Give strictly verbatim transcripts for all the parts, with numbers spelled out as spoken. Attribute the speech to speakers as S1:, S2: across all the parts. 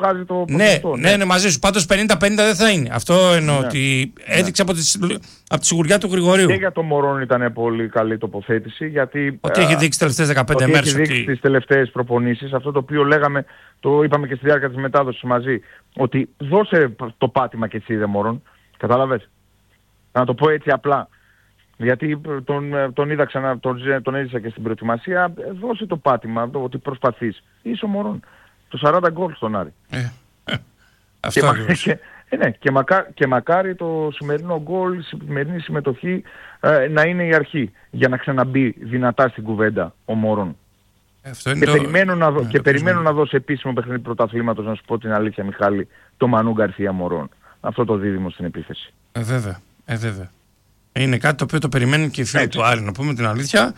S1: βγάζει το
S2: ναι,
S1: ποσοστό.
S2: Ναι, ναι, ναι, μαζί σου. Πάντως πενήντα πενήντα δεν θα είναι. Αυτό εννοώ.
S1: Ναι.
S2: Ότι έδειξε ναι. από, τη, από τη σιγουριά του Γρηγορίου.
S1: Και για το Μωρόν ήταν πολύ καλή τοποθέτηση. Γιατί,
S2: ότι α, έχει δείξει τις τελευταίες δεκαπέντε
S1: ότι
S2: μέρες.
S1: Έχει δείξει
S2: ότι...
S1: τις τελευταίες προπονήσεις. Αυτό το οποίο λέγαμε, το είπαμε και στη διάρκεια της μετάδοσης μαζί. Ότι δώσε το πάτημα και εσύ, δε Μωρόν. Κατάλαβες. Να το πω έτσι απλά. Γιατί τον, τον είδα ξανά, τον, τον έζησα και στην προετοιμασία. Δώσε το πάτημα, το, ότι προσπαθείς. Είσαι ο Μωρόν. Το σαράντα γκολ στον Άρη.
S2: Ε, ε, αυτό
S1: και, και, ε, ναι, και, μακά, και μακάρι το σημερινό γκολ, η σημερινή συμμετοχή ε, να είναι η αρχή για να ξαναμπεί δυνατά στην κουβέντα ο Μωρόν.
S2: Αυτό είναι
S1: και
S2: το...
S1: περιμένω, να, δω,
S2: ναι,
S1: και
S2: το
S1: περιμένω να δώσει επίσημο παιχνίδι πρωταθλήματος, να σου πω την αλήθεια Μιχάλη, το Μανού Γκαρθία Μωρόν. Αυτό το δίδυμο στην επίθεση.
S2: Ε, βέβαια, ε, βέβαια. Είναι κάτι το οποίο το περιμένουν και οι φίλοι του Άρη, να πούμε την αλήθεια.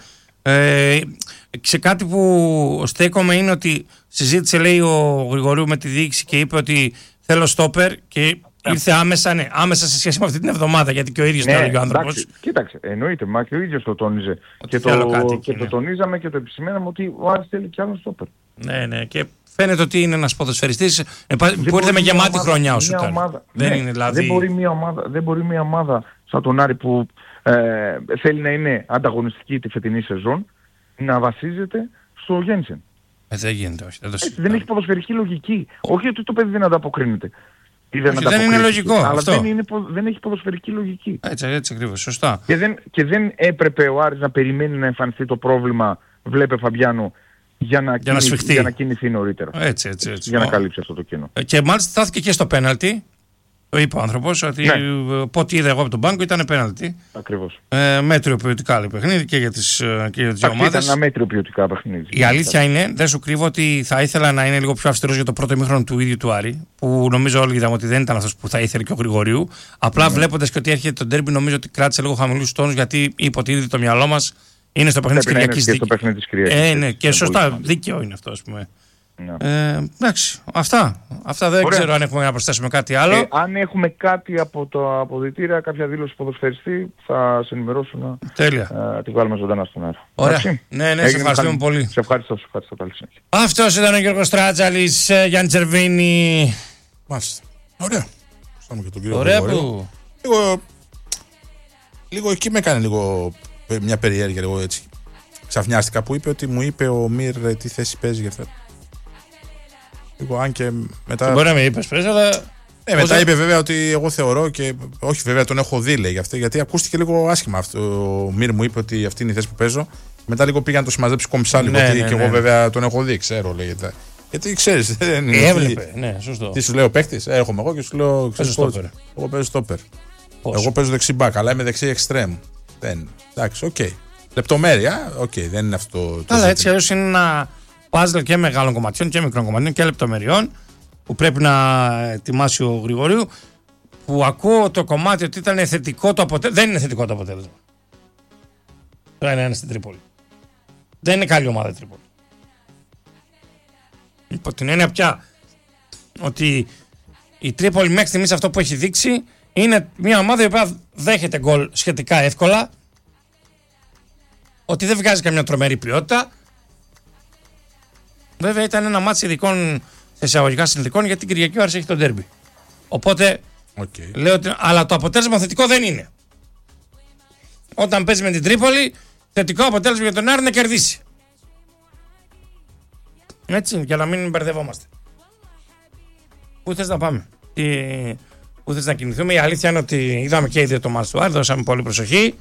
S2: Ε, σε κάτι που στέκομαι είναι ότι συζήτησε, λέει, ο Γρηγορίου με τη διοίκηση και είπε ότι θέλω στόπερ και ήρθε άμεσα, ναι, άμεσα σε σχέση με αυτή την εβδομάδα, γιατί και ο ίδιος ναι, το έλεγε ο άνθρωπος.
S1: Κοίταξε, εννοείται, μα και ο ίδιος το τόνιζε. Και, το, κάτι, και το τονίζαμε και το επισημαίναμε ότι ο Άρης θέλει κι άλλο στόπερ.
S2: Ναι, ναι, και φαίνεται ότι είναι ένας ποδοσφαιριστής που ήρθε με γεμάτη ομάδα, χρονιά όσο ήταν.
S1: Ομάδα,
S2: δεν,
S1: ναι,
S2: είναι, δηλαδή...
S1: δεν, μπορεί μια ομάδα, δεν μπορεί μια ομάδα σαν τον Άρη που ε, θέλει να είναι ανταγωνιστική τη φετινή σεζόν να βασίζεται στο Γένσεν.
S2: Ε, δεν γίνεται, όχι. Δεν, το
S1: Έτσι, δεν έχει ποδοσφαιρική λογική. Όχι ότι το παιδί δεν ανταποκρίνεται.
S2: Δεν, δεν είναι λογικό.
S1: Αλλά
S2: αυτό.
S1: Δεν, είναι, δεν έχει ποδοσφαιρική λογική.
S2: Έτσι, έτσι ακριβώς, σωστά.
S1: Και δεν, και δεν έπρεπε ο Άρης να περιμένει να εμφανιστεί το πρόβλημα, βλέπε Φαμπιάνο, για να,
S2: για,
S1: κινηθεί,
S2: να
S1: για να κινηθεί νωρίτερα.
S2: Έτσι, έτσι, έτσι.
S1: Για να καλύψει αυτό το κενό.
S2: Και μάλιστα στάθηκε και στο πέναλτι. Το είπε ο άνθρωπος ότι ναι. Πότε είδα εγώ από τον πάγκο ήταν πέναλτι.
S1: Ακριβώς.
S2: Ε, μέτριο ποιοτικά λέει παιχνίδι και για τις, και για τις δύο ομάδες.
S1: Ήταν ένα μέτριο ποιοτικά παιχνίδι.
S2: Η αλήθεια είναι, δεν σου κρύβω, ότι θα ήθελα να είναι λίγο πιο αυστηρός για το πρώτο ημίχρονο του ίδιου του Άρη. Που νομίζω όλοι είδαμε ότι δεν ήταν αυτός που θα ήθελε και ο Γρηγορίου. Απλά ναι. βλέποντας και ότι έρχεται το ντέρμπι, νομίζω ότι κράτησε λίγο χαμηλούς τόνους, γιατί είπε ότι ήδη το μυαλό μας είναι στο παιχνίδι της Κυριακής.
S1: Και στο παιχνίδι της Κυριακής.
S2: Ε, ναι, και σωστά, δίκαιο είναι αυτό, ας πούμε. Ναι. Ε, εντάξει, αυτά. Αυτά δεν Ωραία. ξέρω αν έχουμε να προσθέσουμε κάτι άλλο.
S1: Ε, αν έχουμε κάτι από τα αποδυτήρια, κάποια δήλωση ποδοσφαιριστή, θα σε ενημερώσω να
S2: Τέλεια.
S1: Ε, τη βγάλουμε ζωντανά στον αέρα.
S2: Ωραία. Εντάξει. Ναι, ναι, σε ευχαριστούμε
S1: χάρη.
S2: πολύ.
S1: Σε ευχαριστώ, σε ευχαριστώ πάλι.
S2: Αυτός ήταν ο Γιώργος Τράτζαλης, Γιάννη Τσερβίνη.
S3: Μάλιστα. Ωραία. Στάμε και τον κύριο
S2: Ωραία που...
S3: Λίγο, λίγο εκεί με έκανε λίγο μια περιέργεια, λίγο έτσι. Ξαφνιάστηκα που είπε ότι μου είπε ο Μυρ τι θέση παίζει για αυτό. Λίγο, αν και μετά...
S2: Μπορεί να με είπες πες, αλλά...
S3: Ε, μετά είπε βέβαια ότι εγώ θεωρώ και... Όχι βέβαια τον έχω δει, λέει, για αυτό, γιατί ακούστηκε λίγο άσχημα αυτό. Ο Μυρ μου είπε ότι αυτή είναι η θέση που παίζω. Μετά λίγο πήγα να το συμμαζέψει κομψά λίγο, ναι, ότι ναι, και ναι. εγώ βέβαια τον έχω δει, ξέρω, λέει. Γιατί ξέρεις, δεν είναι...
S2: Έβλεπε, ναι, σωστό.
S3: Τι σου λέει ο παίκτης, έρχομαι εγώ και σου λέω...
S2: Παίζω στόπερ.
S3: Εγώ παίζω στόπερ. Εγώ παίζω δεξί μπακ, αλλά είμαι δεξί εξτρέμ. Δεν... Εντάξει, οκ. Okay. Λεπτομέρεια, οκ, okay, δεν είναι αυτό το...
S2: Αλλά έτσι αλλιώς είναι ένα παζλ και μεγάλων κομματιών και μικρών κομματιών και λεπτομεριών που πρέπει να ετοιμάσει ο Γρηγορίου, που ακούω το κομμάτι ότι ήταν θετικό το αποτέλεσμα. Δεν είναι θετικό το αποτέλεσμα. Το ένα ένα στην Τρίπολη. Δεν είναι καλή ομάδα η Τρίπολη. Υπό την έννοια πια ότι η Τρίπολη μέχρι στιγμής αυτό που έχει δείξει είναι μια ομάδα η οποία δέχεται γκολ σχετικά εύκολα, ότι δεν βγάζει καμιά τρομερή ποιότητα. Βέβαια ήταν ένα μάτσι ειδικών, σε εισαγωγικά συνθηκών, γιατί την Κυριακή ο Άρης έχει τον ντέρμπι. Οπότε
S3: okay.
S2: λέω ότι, αλλά το αποτέλεσμα θετικό δεν είναι. Όταν παίζει με την Τρίπολη, θετικό αποτέλεσμα για τον Άρη να κερδίσει. Έτσι, για να μην μπερδευόμαστε. Πού θες να πάμε, Τι... πού θες να κινηθούμε? Η αλήθεια είναι ότι είδαμε και οι δύο το μάτς του Άρη, δώσαμε πολύ προσοχή.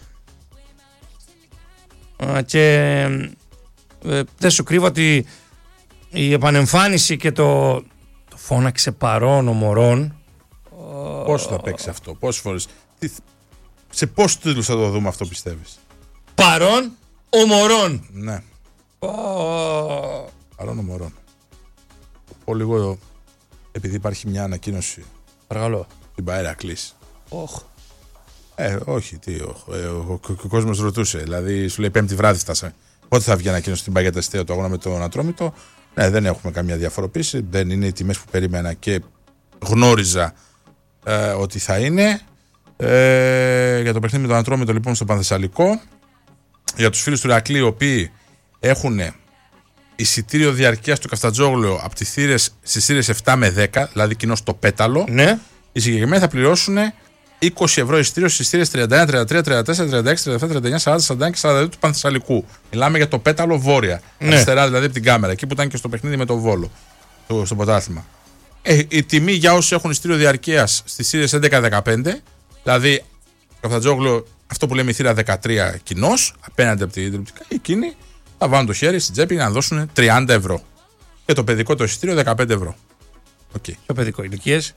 S2: Και ε, δεν σου κρύβω ότι η επανεμφάνιση και το, το φώναξε παρόν ο Μωρόν.
S3: Πώς θα παίξει αυτό, πόσες φορές, τι, σε πόσους τίτλους θα το δούμε αυτό, πιστεύεις?
S2: Παρόν ο Μωρόν.
S3: Ναι.
S2: Oh.
S3: Παρόν ο Μωρόν. Πω λίγο, επειδή υπάρχει μια ανακοίνωση.
S2: Παρακαλώ.
S3: Την Παέρακλης.
S2: Oh.
S3: Ε, όχι, τι, ο, ε, ο, ο, ο, ο κόσμος ρωτούσε, δηλαδή σου λέει Πέμπτη βράδυ φτάσε. Πότε θα βγει ανακοίνωση στην Παγιάτα Εστέο το αγώνα με τον Ατρόμητο? Ναι, δεν έχουμε καμία διαφοροποίηση. Δεν είναι οι τιμές που περίμενα και γνώριζα ε, ότι θα είναι. Ε, για το παιχνίδι με τον Ατρόμητο λοιπόν στο Πανθεσσαλικό. Για τους φίλους του Ηρακλή, οι οποίοι έχουν εισιτήριο διαρκείας του Καφτατζόγλου από τις θύρες, στις θύρες επτά με δέκα, δηλαδή κοινό στο πέταλο,
S2: ναι.
S3: οι συγκεκριμένοι θα πληρώσουν είκοσι ευρώ εισιτήριο στις θύρες τριάντα ένα, τριάντα τρία, τριάντα τέσσερα, τριάντα έξι, τριάντα επτά, τριάντα εννιά, σαράντα, σαράντα ένα και σαράντα δύο του Πανθεσσαλικού. Μιλάμε για το πέταλο βόρεια. Ναι. Αριστερά δηλαδή από την κάμερα, εκεί που ήταν και στο παιχνίδι με τον Βόλο, το, στο πρωτάθλημα. Ε, η τιμή για όσους έχουν εισιτήριο διαρκείας στις θύρες έντεκα δεκαπέντε, δηλαδή Καφτατζόγλου, αυτό που λέμε η θύρα δεκατρία κοινός, απέναντι από την τηλεοπτικά, εκείνοι θα βάλουν το χέρι στην τσέπη να δώσουν τριάντα ευρώ. Και το παιδικό το εισιτήριο δεκαπέντε ευρώ. Okay.
S2: Το παιδικό, ηλικίες.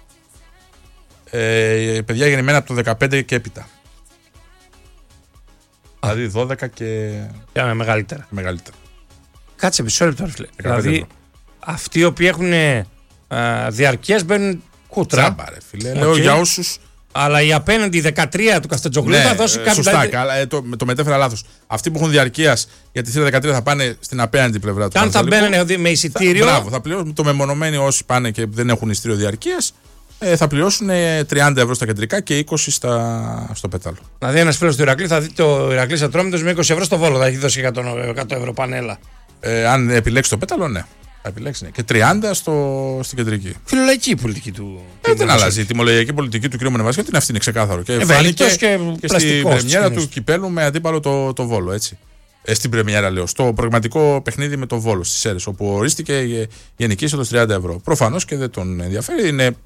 S3: Ε, παιδιά γεννημένα από το δεκαπέντε και έπειτα. Α. Δηλαδή δώδεκα και.
S2: Και μεγαλύτερα.
S3: μεγαλύτερα.
S2: Κάτσε μισό λεπτό, φίλε. Δηλαδή αυτοί οι οποίοι έχουν διαρκείας μπαίνουν κούτρα.
S3: Τσάμπα, ρε φίλε. Okay. Λέω για όσους.
S2: Αλλά η απέναντι δεκατρία του Καφτατζόγλου ναι, θα δώσει κάποιο.
S3: Σωστά, δηλαδή... καλά, ε, το, το μετέφερα λάθος. Αυτοί που έχουν διαρκείας για τη θύρα δεκατρία θα πάνε στην απέναντι πλευρά του.
S2: Και αν θα μπαίνουν με εισιτήριο.
S3: Θα, μπράβο, θα πληρώσουν το μεμονωμένοι όσοι πάνε και δεν έχουν εισιτήριο διαρκείας. Ε, θα πληρώσουν τριάντα ευρώ στα κεντρικά και είκοσι στα, στο πέταλο.
S2: Δηλαδή, ένας φίλος του Ηρακλή θα δει το Ηρακλής Ατρόμητος με είκοσι ευρώ στο Βόλο. Θα έχει δώσει εκατό ευρώ πανέλα.
S3: Ε, αν επιλέξει το πέταλο, ναι. Θα επιλέξει, ναι. Και τριάντα στο, στην κεντρική.
S2: Φιλολογική πολιτική του.
S3: Ε, δεν αλλάζει. Η τιμολογιακή πολιτική του κ. Μονεβάσκη είναι αυτή, είναι ξεκάθαρο. Και
S2: ε,
S3: φάνηκε
S2: και,
S3: και στην πρεμιέρα του κυπέλου με αντίπαλο το, το Βόλο. Έτσι. Ε, στην πρεμιέρα, λέω. Στο προγραμματικό παιχνίδι με το Βόλο στις Σέρρες, όπου ορίστηκε γενική είσοδος τριάντα ευρώ. Προφανώς και δεν τον ενδιαφέρει. Είναι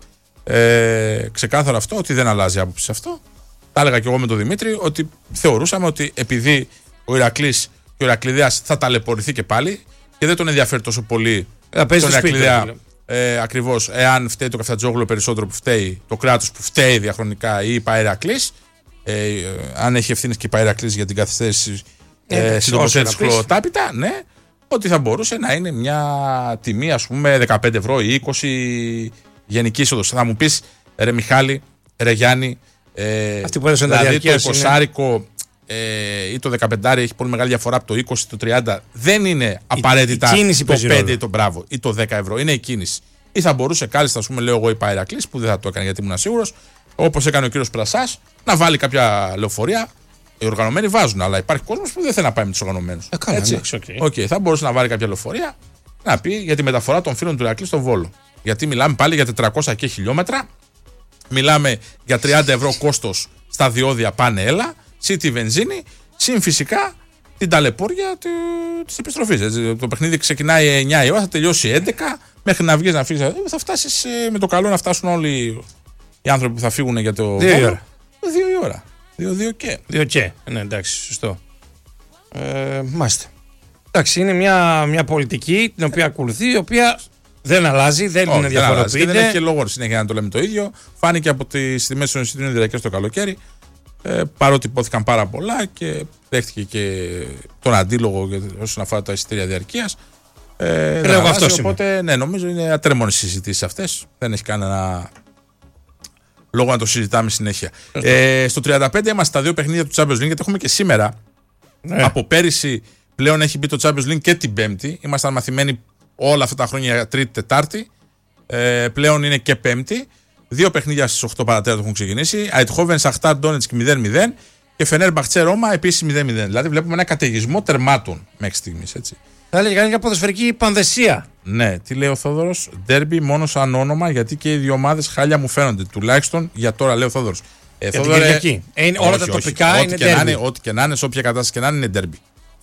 S3: ε, ξεκάθαρο αυτό, ότι δεν αλλάζει άποψη σε αυτό. Τα έλεγα και εγώ με τον Δημήτρη, ότι θεωρούσαμε ότι επειδή ο Ηρακλής και ο Ηρακλειδέας θα ταλαιπωρηθεί και πάλι και δεν τον ενδιαφέρει τόσο πολύ
S2: τον
S3: Ηρακλειδέα. Ε, ακριβώς, εάν φταίει το Καφτατζόγλου περισσότερο που φταίει το κράτος που φταίει διαχρονικά ή η Παΐρακλης, ε, ε, αν έχει ευθύνες και η Παΐρακλης για την καθυστέρηση ε, ε, συντοποθέτηση χλωροτάπητα, ναι, ότι θα μπορούσε να είναι μια τιμή, ας πούμε, δεκαπέντε ευρώ ή είκοσι γενική είσοδος. Θα μου πεις, ρε Μιχάλη, ρε Γιάννη, ε,
S2: αυτή που έδωσαν
S3: δηλαδή
S2: τα διαρκείας
S3: το εικοσάρικο ε, ή το δεκαπέντε έχει πολύ μεγάλη διαφορά από το είκοσι το τριάντα. Δεν είναι απαραίτητα
S2: η, η
S3: το πέντε ή το μπράβο ή το δέκα ευρώ. Είναι η κίνηση. Ή θα μπορούσε κάλλιστα, ας πούμε, λέω εγώ, η Παΐρακλης, που δεν θα το έκανε γιατί ήμουν σίγουρος, όπως έκανε ο κύριος Πρασάς, να βάλει κάποια λεωφορεία. Οι οργανωμένοι βάζουν, αλλά υπάρχει κόσμος που δεν θέλει να πάει με τους οργανωμένους.
S2: Ε, καλά,
S3: έτσι.
S2: Okay.
S3: Okay, θα μπορούσε να βάλει κάποια λεωφορεία να πει για τη μεταφορά των φίλων του Ηρακλή στο Βόλο. Γιατί μιλάμε πάλι για τετρακόσια και χιλιόμετρα. Μιλάμε για τριάντα ευρώ κόστος στα διόδια πάνε έλα, συν τη βενζίνη, συν φυσικά την ταλαιπώρια της επιστροφής. Έτσι. Το παιχνίδι ξεκινάει εννιά η ώρα, θα τελειώσει έντεκα, μέχρι να βγεις να φύγεις. Θα φτάσεις με το καλό να φτάσουν όλοι οι άνθρωποι που θα φύγουν για το
S2: δύο Βόλο. Ώρα.
S3: Δύο η ώρα. Δύο, δύο και.
S2: Δύο και. Ναι, εντάξει, σωστό. Ε, μάστε. Εντάξει, είναι μια, μια πολιτική την οποία ακολουθεί, η οποία δεν αλλάζει, δεν oh, είναι διαφοροποιητική.
S3: Και δεν έχει και λόγο συνέχεια να το λέμε το ίδιο. Φάνηκε από τις τιμές των εισιτήριων διαρκείας το καλοκαίρι. Ε, παρότι υπόθηκαν πάρα πολλά και δέχτηκε και τον αντίλογο όσον αφορά τα εισιτήρια διαρκείας. Ε,
S2: Λέω αυτό.
S3: Οπότε, ναι, νομίζω είναι ατρέμονες συζητήσεις αυτές. Δεν έχει κανένα λόγο να το συζητάμε συνέχεια. Ε, στο τριάντα πέντε είμαστε στα δύο παιχνίδια του Champions League, γιατί έχουμε και σήμερα. Ναι. Από πέρυσι πλέον έχει μπει το Champions League και την Πέμπτη. Ήμασταν μαθημένοι όλα αυτά τα χρόνια Τρίτη, Τετάρτη. Ε, πλέον είναι και Πέμπτη. Δύο παιχνίδια στις οκτώ παρατέταρτο έχουν ξεκινήσει. Αιτχόβεν Σαχτάρ Ντόνετσκ μηδέν μηδέν και Φενέρμπαχτσε Ρώμα επίσης μηδέν μηδέν. Δηλαδή βλέπουμε ένα καταιγισμό τερμάτων μέχρι στιγμής. Έτσι.
S2: Θα έλεγε κανείς για ποδοσφαιρική πανδεσία.
S3: Ναι, τι λέει ο Θόδωρος. Ντέρμπι μόνο σαν όνομα, γιατί και οι δύο ομάδες χάλια μου φαίνονται. Τουλάχιστον για τώρα, λέει ο Θόδωρος.
S2: Ε, για Θόδωρε, την Κυριακή. Ε, είναι, όλα όχι, τα τοπικά όχι. είναι ντέρμπι.
S3: Ό,τι και να είναι, σε όποια κατάσταση και να είναι, είναι ντέρμπι.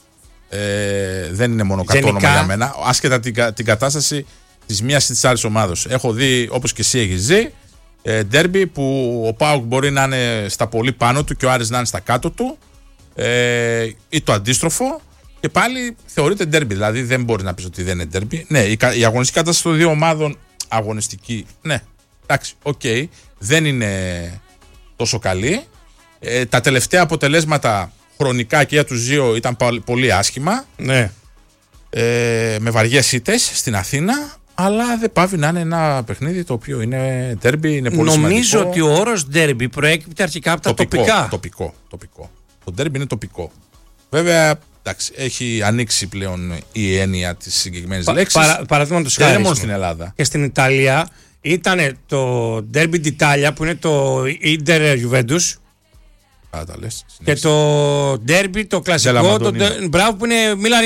S3: Ε, δεν είναι μόνο κατ' όνομα για μένα. Άσχετα την, την κατάσταση της μίας ή της άλλης ομάδος. Έχω δει, όπως και εσύ έχεις δει, ντέρμπι που ο ΠΑΟΚ μπορεί να είναι στα πολύ πάνω του και ο Άρης να είναι στα κάτω του, ε, ή το αντίστροφο, και πάλι θεωρείται ντέρμπι. Δηλαδή δεν μπορεί να πεις ότι δεν είναι ντέρμπι. Ναι, η, η αγωνιστική κατάσταση των δύο ομάδων, αγωνιστική, ναι, εντάξει, οκ, okay, δεν είναι τόσο καλή. Ε, τα τελευταία αποτελέσματα χρονικά και για τους δύο ήταν πολύ άσχημα.
S2: Ναι.
S3: Ε, με βαριές ήττες στην Αθήνα. Αλλά δεν πάβει να είναι ένα παιχνίδι το οποίο είναι ντέρμπι, είναι πολύ σημαντικό.
S2: Νομίζω ότι ο όρος ντέρμπι προέκυπτε αρχικά από τα
S3: τοπικό,
S2: τοπικά.
S3: Τοπικό, τοπικό. Το ντέρμπι είναι τοπικό. Βέβαια, εντάξει, έχει ανοίξει πλέον η έννοια της συγκεκριμένης Πα, λέξης.
S2: Παρα, Παραδείγματος χάρη.
S3: Δεν είναι μόνο στην Ελλάδα.
S2: Και στην Ιταλία ήταν το ντέρμπι d'Italia που είναι το Inter Juventus.
S3: Α, τα λες,
S2: και το ντέρμπι το κλασικό, το, μπράβο, που είναι Milan Inter.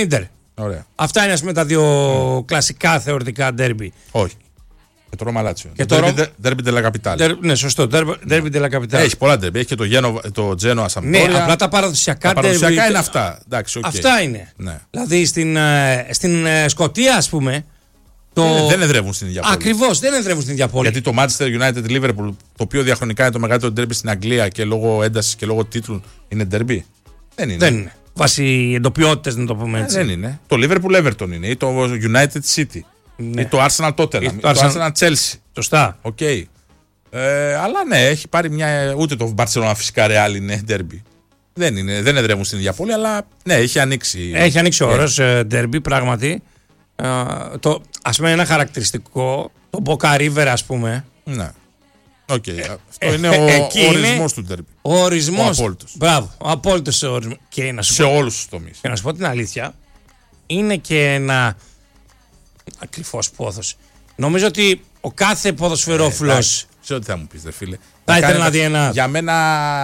S3: Ωραία.
S2: Αυτά είναι, ας πούμε, τα δύο mm. κλασικά θεωρητικά ντέρμπι.
S3: Όχι. Και το Ρώμα Λάτσιο.
S2: Και το
S3: Ντέρμπι della Capitale.
S2: Ναι, σωστό. Ντέρμπι della Capitale.
S3: Έχει πολλά ντέρμπι. Έχει και το, Γένο, το Τζένοα Σαμπτόρια.
S2: Ναι, απλά τα παραδοσιακά
S3: ντέρμπι. Τα παραδοσιακά
S2: derby,
S3: είναι αυτά. Εντάξει, okay.
S2: Αυτά είναι.
S3: Ναι.
S2: Δηλαδή στην, στην Σκωτία, ας πούμε. Το...
S3: Δεν, δεν εδρεύουν στην ίδια πόλη.
S2: Ακριβώς, δεν εδρεύουν στην ίδια πόλη.
S3: Γιατί το Manchester United Liverpool, το οποίο διαχρονικά είναι το μεγαλύτερο ντέρμπι στην Αγγλία και λόγω έντασης και λόγω τίτλων είναι ντέρμπι. Δεν είναι.
S2: Δεν είναι. Βάσει εντοπιότητες, να το πούμε έτσι.
S3: Ε, δεν είναι. Το Liverpool Everton είναι. Ή το United City.
S2: Ναι.
S3: Ή το Arsenal Tottenham. Ή
S2: το
S3: το Arsenal Chelsea.
S2: Σωστά.
S3: Okay. Ε, αλλά ναι, έχει πάρει μια. Ούτε το Barcelona φυσικά Real είναι ντέρμπι. Δεν, είναι, δεν εδρεύουν στην ίδια πόλη, αλλά ναι, έχει ανοίξει.
S2: Έχει ανοίξει ο όρος ντέρμπι, πράγματι. Uh, το, ας πούμε, ένα χαρακτηριστικό, το Boca River, ας πούμε.
S3: Ναι. Οκ. Okay. Αυτό είναι ο ορισμός του ντέρμπι.
S2: Ο ορισμός.
S3: Ο απόλυτος.
S2: Μπράβο. Ο απόλυτος ορισμός. Και να σου
S3: σε
S2: πω,
S3: όλους τους τομείς.
S2: Και να σου πω την αλήθεια, είναι και ένα κρυφός πόθος. Νομίζω ότι ο κάθε ποδοσφαιρόφιλος.
S3: Ε, ξέρω τι θα μου πεις, δε φίλε.
S2: Θα ήθελα να δει ένα.
S3: Για μένα,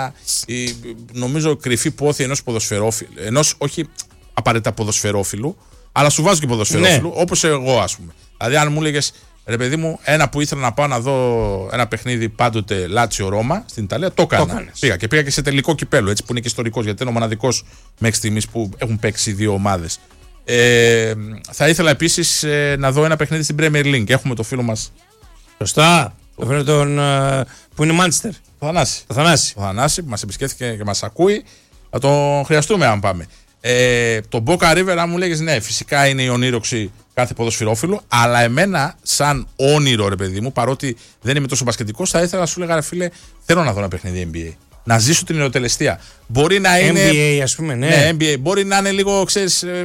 S3: η, νομίζω, κρυφή πόθη ενός ποδοσφαιρόφιλου. Ενός όχι απαραίτητα ποδοσφαιρόφιλου, αλλά σου βάζω και ποδοσφαιρόφιλου, ναι. Όπως εγώ, ας πούμε. Δηλαδή, αν μου έλεγες, ρε παιδί μου, ένα που ήθελα να πάω να δω ένα παιχνίδι πάντοτε Λάτσιο Ρώμα στην Ιταλία, το έκανα. Πήγα και πήγα και σε τελικό κυπέλο, έτσι που είναι και ιστορικός, γιατί είναι ο μοναδικός μέχρι στιγμής που έχουν παίξει δύο ομάδες. Ε, θα ήθελα επίσης ε, να δω ένα παιχνίδι στην Premier League. Έχουμε το φίλο μας.
S2: Σωστά. Το φίλο τον, uh, που είναι Manchester.
S3: Το Θανάση.
S2: Το Θανάση.
S3: Το Θανάση που μας επισκέφθηκε και μας ακούει. Θα τον χρειαστούμε αν πάμε. Ε, το Boca River, αν μου λέγες, ναι, φυσικά είναι η ονείροξη κάθε ποδοσφαιρόφιλου, αλλά εμένα, σαν όνειρο, ρε παιδί μου, παρότι δεν είμαι τόσο μπασκετικός, θα ήθελα να σου λέγα, ρε φίλε, θέλω να δω ένα παιχνίδι N B A. Να ζήσω την ιεροτελεστία. Μπορεί να είναι.
S2: N B A, ας πούμε, ναι.
S3: Ναι, N B A. Μπορεί να είναι λίγο, ξέρεις, ε,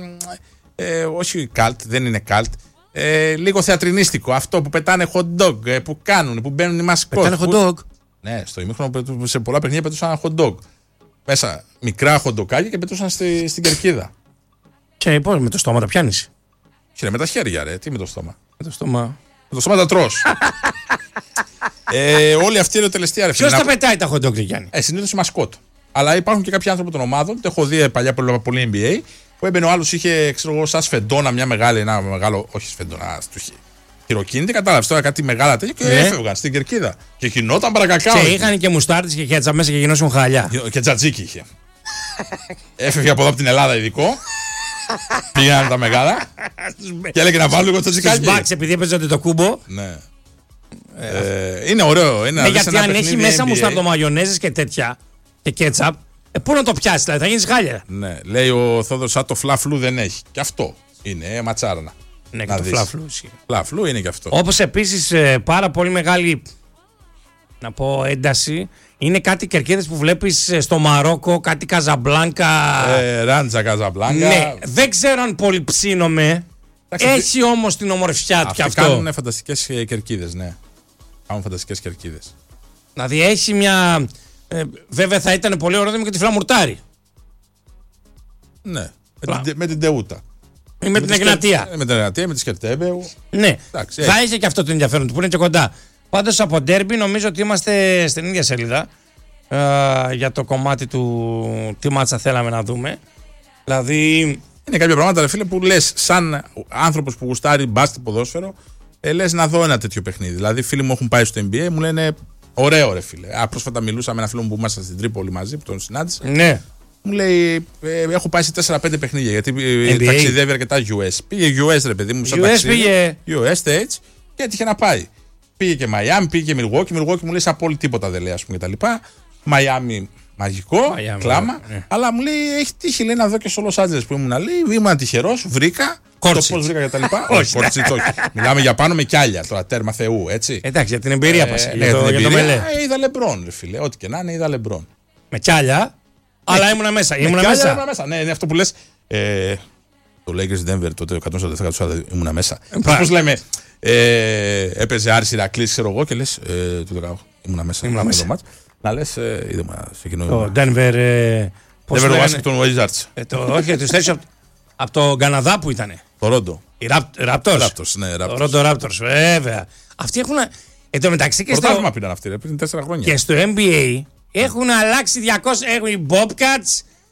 S3: ε, όχι cult, δεν είναι cult. Ε, λίγο θεατρινίστικο. Αυτό που πετάνε hot dog, ε, που κάνουν, που μπαίνουν οι μασκότ.
S2: Πετάνε hot dog.
S3: Ναι, στο ημίχρονο σε πολλά παιχνίδια πετούσαν hot dog. Μέσα μικρά χοντοκάκια και πετούσαν στη, στην κερκίδα.
S2: Και πώς, με το στόμα τα πιάνεις?
S3: Κύριε, με τα χέρια, ρε. Τι με το στόμα?
S2: Με το στόμα.
S3: Με το στόμα τα τρως. ε, όλοι αυτοί είναι τελευταία, ρε φίλε.
S2: Ποιος τα πετάει τα hot dog, Γιάννη?
S3: Ε, συνήθως οι μασκότ. Αλλά υπάρχουν και κάποιοι άνθρωποι των ομάδων. Το έχω δει παλιά που πολύ N B A. Που έμπαινε ο άλλος, είχε, ξέρω εγώ, σαν σφεντόνα μια μεγάλη, ένα μεγάλο. Όχι σφεντόνα, του είχε. Χειροκίνητη, κατάλαβε τώρα κάτι μεγάλα τέτοια και ναι. Έφευγαν στην κερκίδα. Και γινόταν παρακακάω.
S2: Και είχαν και μουστάρτες και κέτσα μέσα και γινώσουν χαλιά.
S3: Και τζατζίκι είχε. Έφευγε από εδώ από την Ελλάδα ειδικό. Πήγαν τα μεγάλα. Και έλεγε να βάλω λίγο τζατζικάκι.
S2: Στους μπαξ, επειδή έπαιζε το κούμπο.
S3: Ναι. Ε, είναι ωραίο. Είναι
S2: ναι, γιατί αν έχει μέσα μουσταρδομαγιονέζες και τέτοια και κέτσαπ, ε, πού να το πιάσει, δηλαδή, θα γίνει χάλια.
S3: Ναι, λέει ο Θόδωρος, σαν το φλαφλού δεν έχει. Και αυτό είναι ε, ματσάρανα.
S2: Ναι, και το φλαφλού.
S3: Φλαφλού είναι και αυτό.
S2: Όπως επίσης ε, πάρα πολύ μεγάλη, να πω, ένταση είναι κάτι κερκίδες που βλέπεις στο Μαρόκο, κάτι Καζαμπλάνκα.
S3: Ε, Ράντζα Καζαμπλάνκα.
S2: Ναι, δεν ξέρω αν πολύ ψήνομαι. Έχει όμως την ομορφιά του κι αυτό.
S3: Κάνουν φανταστικές κερκίδες, ναι. Κάνουν φανταστικές κερκίδες.
S2: Δηλαδή έχει μια. Ε, βέβαια θα ήταν πολύ ωραίο και τη φλαμουρτάρι.
S3: Ναι, με την, με την Τεούτα.
S2: Ή με, με την Εγνατία.
S3: Με την Εγνατία, με τη Σκερτέμπεου.
S2: Ναι, εντάξει, θα έχει και αυτό το ενδιαφέρον του που είναι και κοντά. Πάντως από ντέρμπι νομίζω ότι είμαστε στην ίδια σελίδα ε, για το κομμάτι του τι μάτσα θέλαμε να δούμε. Δηλαδή.
S3: Είναι κάποια πράγματα, ρε φίλε, που λες σαν άνθρωπος που γουστάρει μπάσκετ ποδόσφαιρο, ε, λες να δω ένα τέτοιο παιχνίδι. Δηλαδή, φίλοι μου έχουν πάει στο N B A, μου λένε ωραίο, ρε φίλε. Α, πρόσφατα μιλούσα με ένα φίλο μου που ήμασταν στην Τρίπολη μαζί, που τον συνάντησα.
S2: Ναι.
S3: Μου λέει, ε, έχω πάει σε τέσσερα πέντε παιχνίδια γιατί ε, ταξιδεύει αρκετά γιου ες. Πήγε γιου ες, ρε παιδί μου, σαν ταξίδι.
S2: Πήγε.
S3: γιου ες, States, και έτυχε να πάει. Πήγε και Μαϊάμι, πήγε και Milwaukee. Milwaukee μου λέει σαν πόλη τίποτα δεν λέει, ας πούμε, κτλ. Μαϊάμι μαγικό, Miami, κλάμα. Ναι. Αλλά μου λέει, έχει τύχει λέει, να δω και στο Los Angeles που ήμουν. Λέει, ήμουν τυχερός, βρήκα.
S2: Κόρτσιτς.
S3: Το πώς βρήκα κτλ. Όχι, Κόρτσιτς, όχι. Μιλάμε για πάνω με κιάλια τώρα, τέρμα Θεού, έτσι.
S2: Εντάξει, για την εμπειρία ε, πας.
S3: Ναι, για το, για το μελέ. Ε, είδα Λεμπρόν, ρε φίλε. Ό,τι και να είναι, είδα Λεμπρόν.
S2: Με κιάλια, αλλά ήμουνα μέσα. Ήμουνα μέσα.
S3: Ήμουνα μέσα. Ναι, είναι αυτό που λες. Ε, το Lakers Denver τότε εκατόν σαράντα τέσσερα ήμουνα μέσα. Πώς λέμε, ε, έπαιζε Άρης Ηρακλής, ξέρω εγώ και λες, ε, του δεκαοκτώ ήμουνα μέσα.
S2: Ήμουνα μέσα.
S3: Μάτς, να λες, ε, είδαμε σε κοινό.
S2: Το Denver. Ε,
S3: Denver Washington Wizards.
S2: Ε, το, όχι, τους θέσεις από το Καναδά που ήτανε.
S3: Το Ρόντο.
S2: Οι Raptors.
S3: Raptors, ναι, Raptors.
S2: Το Ρόντο Raptors, βέβαια. Αυτοί έχουν. Εν τω μεταξύ και στο.
S3: Πρωτάθλημα πήραν αυτοί, ρε, πριν τέσσερα χρόνια.
S2: Και στο N B A έχουν αλλάξει διακόσια. Έχουν οι Bobcats,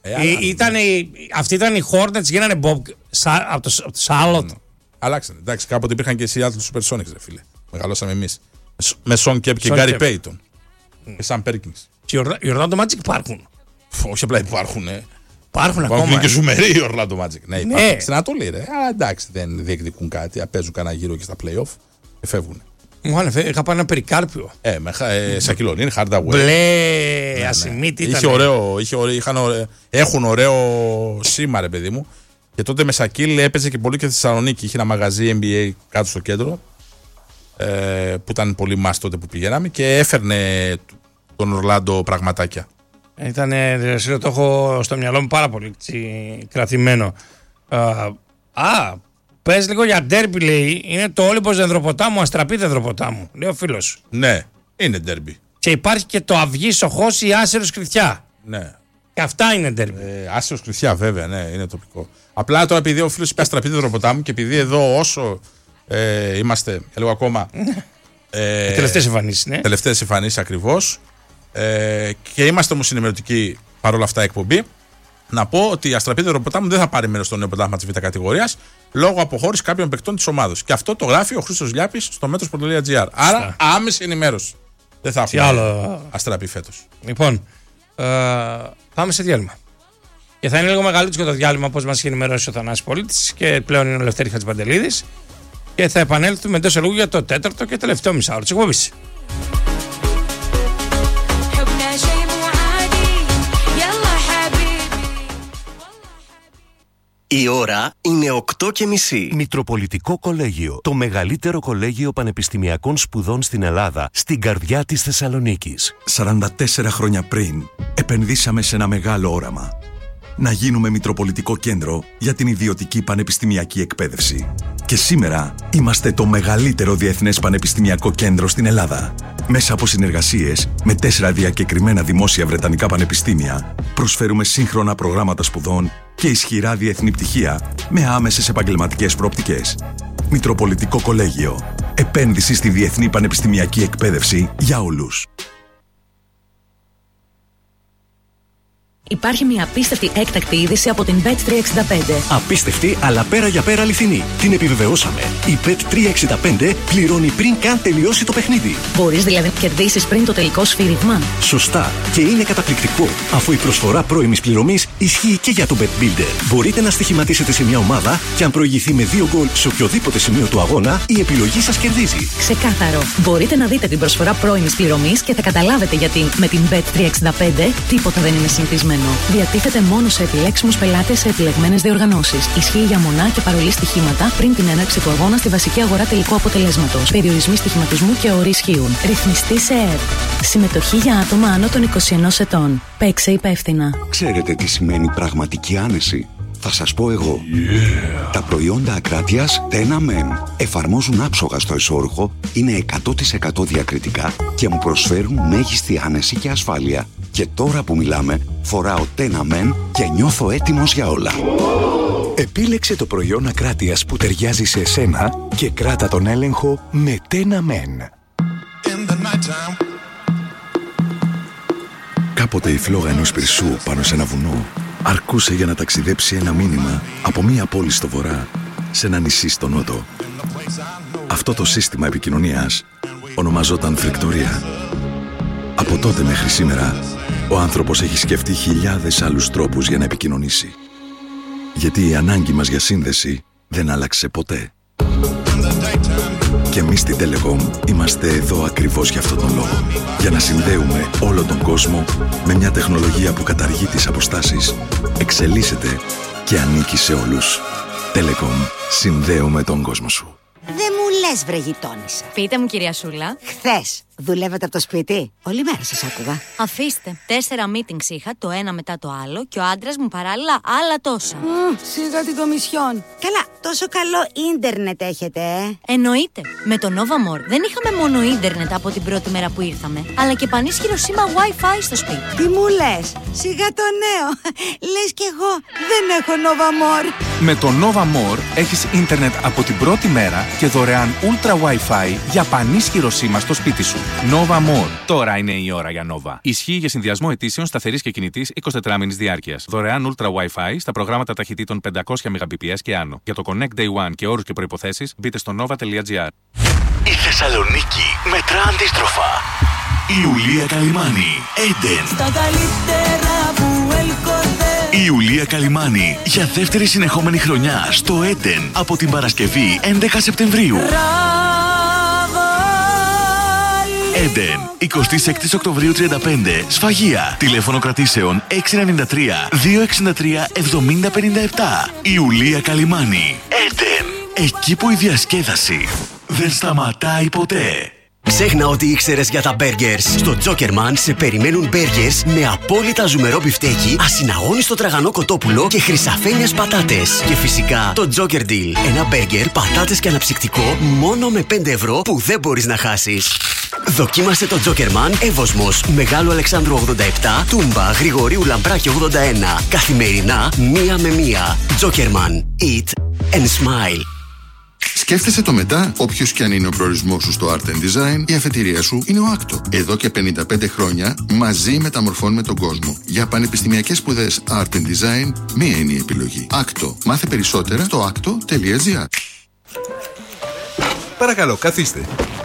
S3: Ε,
S2: ε, ήταν, αυτοί ήταν οι Hornets, γίνανε Bob από το, το Charlotte.
S3: Mm. Αλλάξανε. Εντάξει, κάποτε υπήρχαν και οι Seattle Supersonics, ρε φίλε. Μεγαλώσαμε εμείς. Με Son Kemp και Gary Payton. Mm. Και Sam Perkins.
S2: Και οι Orlando Magic υπάρχουν.
S3: Όχι απλά υπάρχουν. Ε.
S2: Υπάρχουν ακόμα.
S3: Υπάρχουν και ζουμεροί οι Orlando Magic. Ναι, υπάρχουν.
S2: Ναι.
S3: Στην Ανατολή, ρε. Αλλά εντάξει, δεν διεκδικούν κάτι. Παίζουν κανένα γύρο και στα playoff και φεύγουν.
S2: Μου άνεφε, είχα πάει ένα περικάρπιο.
S3: Ε, με ε, Σακυλονίν, Hardaway.
S2: Μπλε,
S3: ναι,
S2: ασημίτη
S3: ναι.
S2: ήταν.
S3: Είχε ωραίο, είχε ωραίο, είχαν ωραίο, έχουν ωραίο σήμα, ρε παιδί μου. Και τότε με Σακίλ έπαιζε και πολύ και στη Θεσσαλονίκη. Είχε ένα μαγαζί εν μπι έι κάτω στο κέντρο. Ε, που ήταν πολύ μας τότε που πηγαίναμε και έφερνε τον Ορλάντο πραγματάκια.
S2: Ήταν, το έχω στο μυαλό μου πάρα πολύ κρατημένο. Α, πες λίγο για ντέρμπι, λέει. Είναι το Όλυμπος Δενδροποτάμου, Αστραπή Δενδροποτάμου, λέει ο φίλος.
S3: Ναι, είναι ντέρμπι.
S2: Και υπάρχει και το Αυγή Σοχός ή Άσερος Κρυθιά.
S3: Ναι.
S2: Και αυτά είναι ντέρμπι.
S3: Ε, Άσερος Κρυθιά, βέβαια, ναι, είναι τοπικό. Απλά τώρα επειδή ο φίλος είπε Αστραπή Δενδροποτάμου και επειδή εδώ όσο ε, είμαστε, λίγο ακόμα. Ε,
S2: τελευταίες εμφανίσεις, ναι.
S3: Τελευταίες εμφανίσεις ακριβώς. Ε, και είμαστε όμως ενημερωτικοί παρόλα αυτά εκπομπή. Να πω ότι η Αστραπή Δενδροποτάμου δεν θα πάρει μέρος στο νέο πρωτάθλημα της Β' κατηγορίας λόγω αποχώρησης κάποιων παικτών της ομάδος. Και αυτό το γράφει ο Χρήστος Λιάπης στο μέτρος τελεία τζι άρ. Άρα άμεση ενημέρωση. Δεν θα έχουμε άλλο... Αστραπή φέτος.
S2: Λοιπόν, ε, πάμε σε διάλειμμα. Και θα είναι λίγο μεγαλύτερο το διάλειμμα, όπως μας είχε ενημερώσει ο Θανάσης Πολίτης και πλέον είναι ο Λευτέρης Χατζηπαντελίδης. Και θα επανέλθουμε εντός ελούγου για το τέταρτο και τελευταίο μισάωρο της εκπομπής.
S4: Η ώρα είναι οκτώ και μισή.
S5: Μητροπολιτικό Κολέγιο. Το μεγαλύτερο κολέγιο πανεπιστημιακών σπουδών στην Ελλάδα, στην καρδιά της Θεσσαλονίκης.
S6: σαράντα τέσσερα χρόνια πριν, επενδύσαμε σε ένα μεγάλο όραμα. Να γίνουμε Μητροπολιτικό Κέντρο για την ιδιωτική πανεπιστημιακή εκπαίδευση. Και σήμερα είμαστε το μεγαλύτερο διεθνές πανεπιστημιακό κέντρο στην Ελλάδα. Μέσα από συνεργασίες με τέσσερα διακεκριμένα δημόσια βρετανικά πανεπιστήμια, προσφέρουμε σύγχρονα προγράμματα σπουδών και ισχυρά διεθνή πτυχία με άμεσες επαγγελματικές προοπτικές. Μητροπολιτικό Κολέγιο. Επένδυση στη διεθνή πανεπιστημιακή εκπαίδευση για όλους.
S7: Υπάρχει μια απίστευτη έκτακτη είδηση από την μπετ τριακόσια εξήντα πέντε.
S5: Απίστευτη, αλλά πέρα για πέρα αληθινή. Την επιβεβαιώσαμε. Η μπετ τριακόσια εξήντα πέντε πληρώνει πριν καν τελειώσει το παιχνίδι.
S7: Μπορείς δηλαδή να κερδίσεις πριν το τελικό σφύριγμα.
S5: Σωστά. Και είναι καταπληκτικό, αφού η προσφορά πρώιμης πληρωμής ισχύει και για το Bet Builder. Μπορείτε να στοιχηματίσετε σε μια ομάδα και αν προηγηθεί με δύο γκολ σε οποιοδήποτε σημείο του αγώνα, η επιλογή σας κερδίζει.
S7: Ξεκάθαρο. Μπορείτε να δείτε την προσφορά πρώιμης πληρωμής και θα καταλάβετε γιατί με την μπετ τριακόσια εξήντα πέντε τίποτα δεν είναι συνηθισμένο. Διατίθεται μόνο σε επιλέξιμους πελάτες σε επιλεγμένες διοργανώσεις. Ισχύει για μονά και παρολί στοιχήματα πριν την έναρξη του αγώνα στη βασική αγορά τελικού αποτελέσματος. Περιορισμοί στοιχηματισμού και όροι ισχύουν. Ρυθμιστή σε ΕΡ. Συμμετοχή για άτομα άνω των είκοσι ενός ετών. Παίξε υπεύθυνα.
S8: Ξέρετε τι σημαίνει πραγματική άνεση? Θα σας πω εγώ. Yeah. Τα προϊόντα Ακράτειας Τένα Μεν εφαρμόζουν άψογα στο εσώρουχο, είναι εκατό τοις εκατό διακριτικά και μου προσφέρουν μέγιστη άνεση και ασφάλεια. Και τώρα που μιλάμε, φοράω Τένα Μεν και νιώθω έτοιμος για όλα.
S9: Επίλεξε το προϊόν Ακράτειας που ταιριάζει σε εσένα και κράτα τον έλεγχο με Τένα Μεν.
S6: Κάποτε η φλόγα ενός πυρσού πάνω σε ένα βουνό αρκούσε για να ταξιδέψει ένα μήνυμα από μία πόλη στο βορρά σε ένα νησί στο νότο. Αυτό το σύστημα επικοινωνίας ονομαζόταν φρικτορία. Από τότε μέχρι σήμερα, ο άνθρωπος έχει σκεφτεί χιλιάδες άλλους τρόπους για να επικοινωνήσει. Γιατί η ανάγκη μας για σύνδεση δεν άλλαξε ποτέ. Και εμείς στην Telecom είμαστε εδώ ακριβώς για αυτόν τον λόγο. Για να συνδέουμε όλο τον κόσμο με μια τεχνολογία που καταργεί τις αποστάσεις, εξελίσσεται και ανήκει σε όλους. Telecom. Συνδέουμε τον κόσμο σου.
S10: Δεν μου λες, βρε γειτόνισσα.
S11: Πείτε μου, κυρία Σούλα.
S10: Χθες δουλεύατε από το σπίτι? Όλη μέρα σας άκουγα.
S11: Αφήστε. Τέσσερα meetings είχα, το ένα μετά το άλλο, και ο άντρας μου παράλληλα άλλα τόσα.
S10: Mm, σιγά την κομισιόν. Καλά, τόσο καλό ίντερνετ έχετε, ε.
S11: Εννοείται. Με το Novamor δεν είχαμε μόνο ίντερνετ από την πρώτη μέρα που ήρθαμε, αλλά και πανίσχυρο σήμα Wi-Fi στο σπίτι.
S10: Τι μου λες? Σιγά το νέο. Λες κι εγώ δεν έχω Novamor.
S12: Με το Nova More έχεις ίντερνετ από την πρώτη μέρα και δωρεάν Ultra Wi-Fi για πανίσχυρο σήμα στο σπίτι σου. Nova More. Τώρα είναι η ώρα για Nova. Ισχύει για συνδυασμό αιτήσεων σταθερής και κινητής εικοσιτετράμηνης διάρκειας. Δωρεάν Ultra Wi-Fi στα προγράμματα ταχυτήτων πεντακόσια Mbps και άνω. Για το Connect Day One και όρους και προϋποθέσεις μπείτε στο nova τελεία gr.
S9: Η Θεσσαλονίκη μετρά αντίστροφα. Η Ιουλία Καλυμάνη, Έντεν.
S13: Στα καλύτερα που έλκονται.
S9: Η Ιουλία Καλυμάνη για δεύτερη συνεχόμενη χρονιά στο Έντεν από την Παρασκευή έντεκα Σεπτεμβρίου. Έντεν, εικοστή έκτη Οκτωβρίου τριάντα πέντε, Σφαγεία. Τηλέφωνο κρατήσεων έξι εννιά τρία δύο έξι τρία εβδομήντα πενήντα επτά. Ιουλία Καλυμάνη, Έντεν. Εκεί που η διασκέδαση δεν σταματάει ποτέ.
S4: Ξέχνα ότι ήξερες για τα burgers. Στο Jokerman σε περιμένουν burgers με απόλυτα ζουμερό μπιφτέκι, ασυναγώνιστο τραγανό κοτόπουλο και χρυσαφένιες πατάτες. Και φυσικά το Joker Deal. Ένα burger, πατάτες και αναψυκτικό μόνο με πέντε ευρώ που δεν μπορείς να χάσεις. Δοκίμασε το Jokerman Εύωσμος, Μεγάλου Αλεξάνδρου ογδόντα επτά, Τούμπα, Γρηγορίου Λαμπράκη ογδόντα ένα. Καθημερινά, μία με μία. Jokerman. Eat and smile.
S14: Σκέφτεσαι το μετά, όποιος και αν είναι ο προορισμός σου στο Art and Design, η αφετηρία σου είναι ο Άκτο. Εδώ και πενήντα πέντε χρόνια μαζί μεταμορφώνουμε τον κόσμο. Για πανεπιστημιακές σπουδές Art and Design, μία είναι η επιλογή. Άκτο. Μάθε περισσότερα στο άκτο τελεία gr.
S15: Παρακαλώ, καθίστε.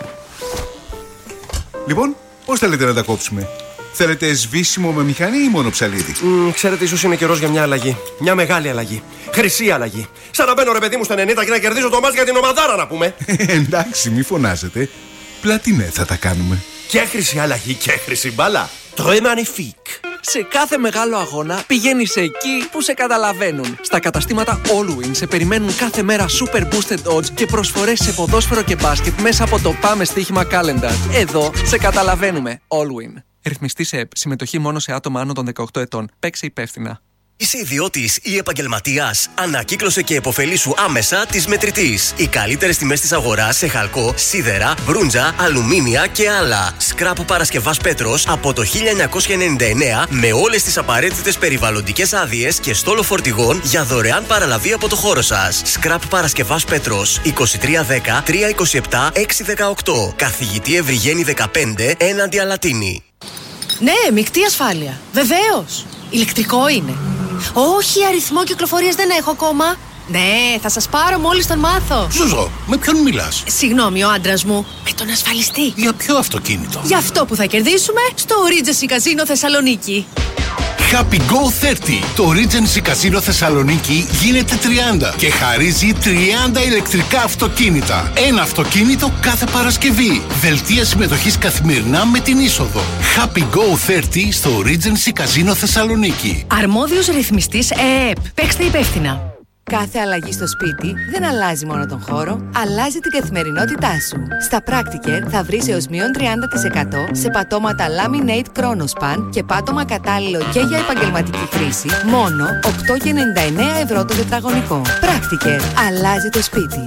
S15: Λοιπόν, πώς θέλετε να τα κόψουμε? Θέλετε σβήσιμο με μηχανή ή μόνο ψαλίδι?
S16: Mm, ξέρετε, ίσως είναι καιρός για μια αλλαγή. Μια μεγάλη αλλαγή. Χρυσή αλλαγή. Σαν να μπαίνω ρε παιδί μου στα ενενήντα και να κερδίζω το μάτς για την ομαδάρα, να πούμε.
S15: Εντάξει, μη φωνάζετε. Πλατινέ θα τα κάνουμε.
S16: Και χρυσή αλλαγή και χρυσή μπάλα. Très magnifique.
S17: Σε κάθε μεγάλο αγώνα πηγαίνεις εκεί που σε καταλαβαίνουν. Στα καταστήματα Allwin σε περιμένουν κάθε μέρα super boosted odds και προσφορές σε ποδόσφαιρο και μπάσκετ μέσα από το Πάμε Στοίχημα Calendar. Εδώ σε καταλαβαίνουμε. Allwin. Ρυθμιστή σε ΕΠ. Συμμετοχή μόνο σε άτομα άνω των δεκαοκτώ ετών. Παίξε υπεύθυνα.
S4: Είσαι ιδιώτης ή επαγγελματίας? Ανακύκλωσε και επωφελήσου άμεσα της Μετρητής. Οι καλύτερες τιμές της αγοράς σε χαλκό, σίδερα, μπρούντζα, αλουμίνια και άλλα. Σκράπ Παρασκευάς Πέτρος από το χίλια εννιακόσια ενενήντα εννέα με όλες τις απαραίτητες περιβαλλοντικές άδειες και στόλο φορτηγών για δωρεάν παραλαβή από το χώρο σας. Σκράπ Παρασκευάς Πέτρος είκοσι τρία δέκα τρία είκοσι επτά έξι δεκαοκτώ. Καθηγητή Ευρυγένη δεκαπέντε έναντι Αλατίνη.
S18: Ναι, μεικτή ασφάλεια. Βεβαίως. Ηλεκτρικό είναι. Όχι, αριθμό κυκλοφορίας δεν έχω ακόμα. Ναι, θα σας πάρω μόλις τον μάθω.
S19: Ζουζό, με ποιον μιλάς?
S18: Συγγνώμη, ο άντρας μου. Με τον ασφαλιστή.
S19: Για ποιο αυτοκίνητο?
S18: Για αυτό που θα κερδίσουμε στο Regency Casino Θεσσαλονίκη.
S19: Happy Go τριάντα. Το Regency Casino Θεσσαλονίκη γίνεται τριάντα και χαρίζει τριάντα ηλεκτρικά αυτοκίνητα. Ένα αυτοκίνητο κάθε Παρασκευή. Δελτία συμμετοχής καθημερινά με την είσοδο. Happy Go τριάντα στο Regency Casino Θεσσαλονίκη.
S18: Αρμόδιος ρυθμιστής ΕΕΠ. Παίξτε υπεύθυνα.
S20: Κάθε αλλαγή στο σπίτι δεν αλλάζει μόνο τον χώρο, αλλάζει την καθημερινότητά σου. Στα Practicare θα βρεις έως μείον τριάντα τοις εκατό σε πατώματα Laminate Chronospan και πάτωμα κατάλληλο και για επαγγελματική χρήση, μόνο οκτώ ενενήντα εννέα ευρώ το τετραγωνικό. Practicare. Αλλάζει το σπίτι.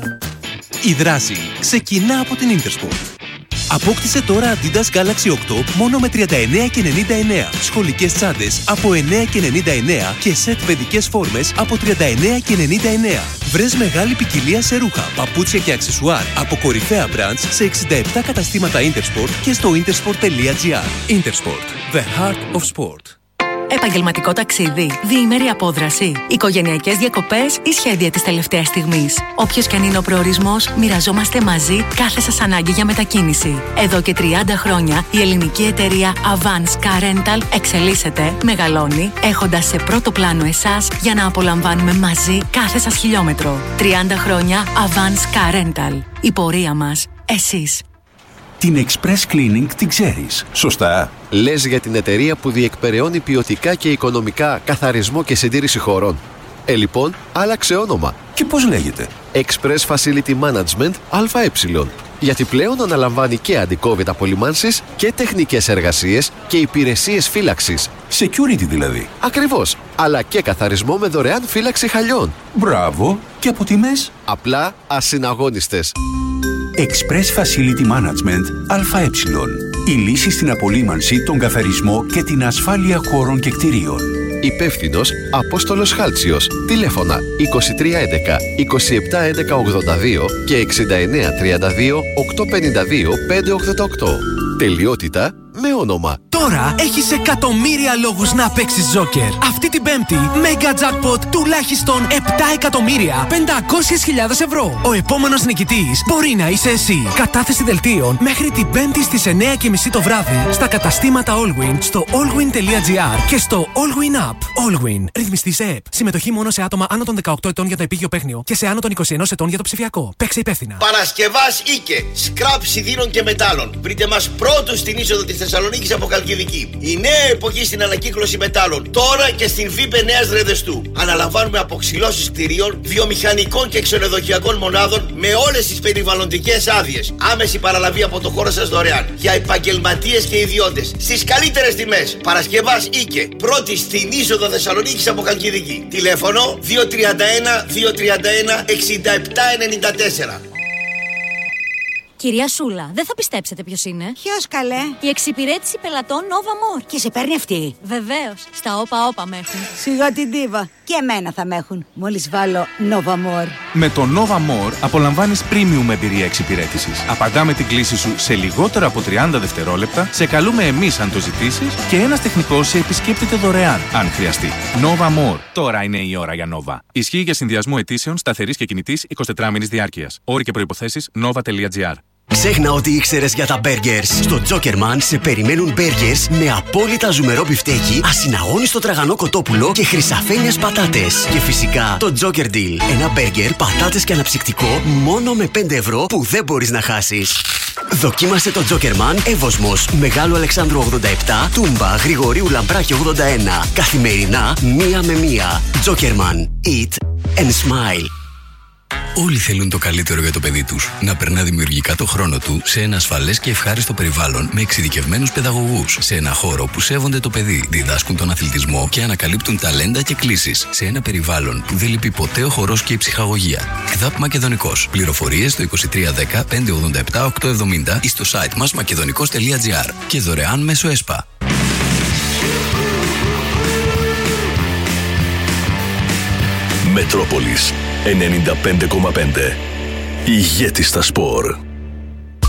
S21: Η δράση ξεκινά από την Intersport. Απόκτησε τώρα Adidas Galaxy οκτώ μόνο με τριάντα εννέα και ενενήντα εννέα, σχολικές τσάντες από εννέα και ενενήντα εννέα και σετ παιδικές φόρμες από τριάντα εννέα και ενενήντα εννέα. Βρες μεγάλη ποικιλία σε ρούχα, παπούτσια και αξεσουάρ από κορυφαία brands σε εξήντα επτά καταστήματα Intersport και στο intersport τελεία gr. Intersport. The heart of sport.
S7: Επαγγελματικό ταξίδι, διήμερη απόδραση, οικογενειακές διακοπές ή σχέδια της τελευταίας στιγμής. Όποιος και αν είναι ο προορισμός, μοιραζόμαστε μαζί κάθε σας ανάγκη για μετακίνηση. Εδώ και τριάντα χρόνια η ελληνική εταιρεία Avance Car Rental εξελίσσεται, μεγαλώνει, έχοντας σε πρώτο πλάνο εσάς για να απολαμβάνουμε μαζί κάθε σας χιλιόμετρο. τριάντα χρόνια Avance Car Rental. Η πορεία μας, εσείς.
S22: Την Express Cleaning την ξέρεις, σωστά?
S23: Λες για την εταιρεία που διεκπεραιώνει ποιοτικά και οικονομικά καθαρισμό και συντήρηση χωρών. Ε, λοιπόν, άλλαξε όνομα.
S22: Και πώς λέγεται?
S23: Express Facility Management ΑΕ. Γιατί πλέον αναλαμβάνει και αντικόβιτ απολυμάνσεις και τεχνικές εργασίες και υπηρεσίες φύλαξης.
S22: Security δηλαδή.
S23: Ακριβώς. Αλλά και καθαρισμό με δωρεάν φύλαξη χαλιών.
S22: Μπράβο. Και από τιμές?
S23: Απλά ασυναγώνιστες.
S22: Express Facility Management ΑΕ. Η λύση στην απολύμανση, τον καθαρισμό και την ασφάλεια χώρων και κτηρίων.
S23: Υπεύθυνος Απόστολος Χάλτσιος. Τηλέφωνα είκοσι τρία έντεκα είκοσι επτά έντεκα ογδόντα δύο και εξήντα εννέα τριάντα δύο οκτακόσια πενήντα δύο πεντακόσια ογδόντα οκτώ. Τελειότητα με όνομα.
S1: Τώρα έχεις εκατομμύρια λόγους να παίξεις Joker. Αυτή την Πέμπτη, Mega Jackpot τουλάχιστον επτά εκατομμύρια πεντακόσιες χιλιάδες ευρώ. Ο επόμενος νικητής μπορεί να είσαι εσύ. Κατάθεση δελτίων μέχρι την Πέμπτη στις εννέα και μισή το βράδυ στα καταστήματα Allwyn, στο allwyn τελεία gr και στο Allwyn App. Allwyn. Ρυθμιστή σε ΕΠ. Συμμετοχή μόνο σε άτομα άνω των δεκαοκτώ ετών για το επίγειο παίχνιο και σε άνω των είκοσι ενός ετών για το ψηφιακό. Παίξε υπεύθυνα.
S2: Παρασκευάς Ίκε. Σκραπ σιδήρων και μετάλλων. Βρείτε μας πρώτους στην είσοδο της Θεσσαλονίκης από Καλκιδική. Η νέα εποχή στην ανακύκλωση μετάλλων. Τώρα και στην ΒΥΠΕ Νέας Ρεδεστού. Αναλαμβάνουμε αποξυλώσεις κτηρίων, βιομηχανικών και ξενοδοχειακών μονάδων με όλες τις περιβαλλοντικές άδειες. Άμεση παραλαβή από το χώρο σας δωρεάν. Για επαγγελματίες και ιδιώτες. Στις καλύτερες τιμές. Παρασκευάς Ίκε. Πρώτη στην είσοδο Θεσσαλονίκης από Καλκιδική. Τηλέφωνο δύο τρία ένα δύο τρία ένα εξήντα επτά ενενήντα τέσσερα.
S11: Κυρία Σούλα, δεν θα πιστέψετε ποιος είναι.
S10: Ποιος καλέ?
S11: Η εξυπηρέτηση πελατών Nova More.
S10: Και σε παίρνει αυτή?
S11: Βεβαίως. Στα όπα όπα με έχουν.
S10: Σιγά την τίβα. Και εμένα θα με έχουν. Μόλις βάλω Nova More.
S12: Με το Nova More απολαμβάνεις premium εμπειρία εξυπηρέτησης. Απαντάμε την κλήση σου σε λιγότερο από τριάντα δευτερόλεπτα, σε καλούμε εμείς αν το ζητήσεις και ένας τεχνικός σε επισκέπτεται δωρεάν, αν χρειαστεί. Nova More. Τώρα είναι η ώρα για Nova. Ισχύει για συνδυασμό αιτήσεων σταθερής και κινητής εικοσιτετράμινης διάρκειας. Όροι και προϋποθέσεις nova τελεία gr.
S4: Ξέχνα ότι ήξερες για τα burgers. Στο Jokerman σε περιμένουν burgers με απόλυτα ζουμερό μπιφτέκι, ασυναγώνιστο τραγανό κοτόπουλο και χρυσαφένιες πατάτες. Και φυσικά το Joker Deal. Ένα burger, πατάτες και αναψυκτικό μόνο με πέντε ευρώ που δεν μπορείς να χάσεις. Δοκίμασε το Jokerman Εύωσμος, Μεγάλου Αλεξάνδρου ογδόντα επτά, Τούμπα, Γρηγορίου Λαμπράκη ογδόντα ένα. Καθημερινά, μία με μία. Jokerman. Eat and smile.
S3: Όλοι θέλουν το καλύτερο για το παιδί τους. Να περνά δημιουργικά το χρόνο του σε ένα ασφαλές και ευχάριστο περιβάλλον με εξειδικευμένους παιδαγωγούς. Σε ένα χώρο που σέβονται το παιδί, διδάσκουν τον αθλητισμό και ανακαλύπτουν ταλέντα και κλίσεις. Σε ένα περιβάλλον που δεν λείπει ποτέ ο χορός και η ψυχαγωγία. ΚΔΑΠ Μακεδονικός. Πληροφορίες στο είκοσι τρία δέκα πεντακόσια ογδόντα επτά οκτακόσια εβδομήντα ή στο site μας μακεδονικός τελεία gr και δωρεάν μέσω ΕΣΠΑ.
S22: Μετρόπολης ενενήντα πέντε κόμμα πέντε. Ηγέτη στα σπορ.